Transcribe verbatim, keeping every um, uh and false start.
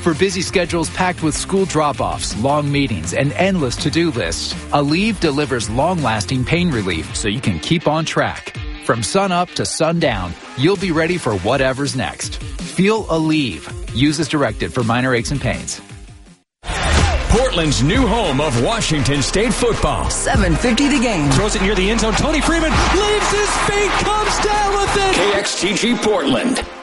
For busy schedules packed with school drop-offs, long meetings, and endless to-do lists, Aleve delivers long-lasting pain relief so you can keep on track. From sun-up to sundown, you'll be ready for whatever's next. Feel Aleve. Use as directed for minor aches and pains. Portland's new home of Washington State football. seven fifty the game. Throws it near the end zone. Tony Freeman leaves his feet, comes down with it. K X T G Portland.